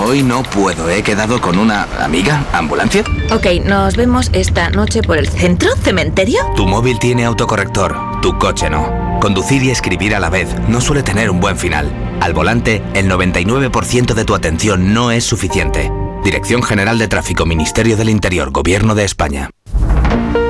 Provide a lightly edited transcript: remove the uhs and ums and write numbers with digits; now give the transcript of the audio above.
Hoy no puedo, he quedado con una amiga. ¿Ambulancia? Ok, nos vemos esta noche por el centro, cementerio. Tu móvil tiene autocorrector, tu coche no. Conducir y escribir a la vez no suele tener un buen final. Al volante, el 99% de tu atención no es suficiente. Dirección General de Tráfico, Ministerio del Interior, Gobierno de España.